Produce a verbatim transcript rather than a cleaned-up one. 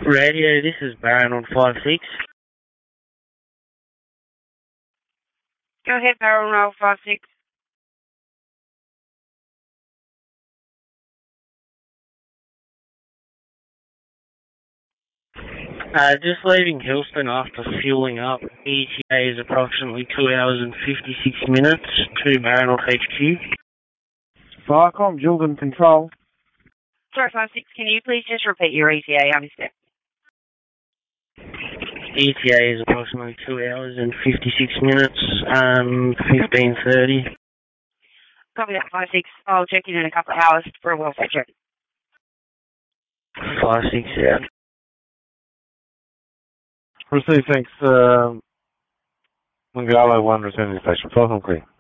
Radio, this is Baron on five six. Go ahead, Baron on five six. Uh, just leaving Hillston after fueling up. E T A is approximately two hours and fifty-six minutes to Baron on H Q. Viacom, Jordan Control. Sorry, five six, can you please just repeat your E T A? I missed it. E T A is approximately two hours and fifty-six minutes, um, fifteen thirty. Copy that, five six. I'll check in in a couple of hours for a welfare check. five six, yeah. Receive, thanks. Uh, Mangala one returning station. Welcome, clear.